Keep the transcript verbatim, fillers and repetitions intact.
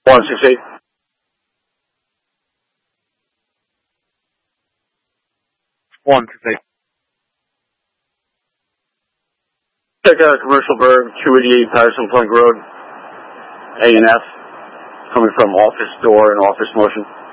one six eight. one six eight. Check out Commercial Berg, two eighty-eight Patterson Plank Road, A and F, coming from office door and office motion.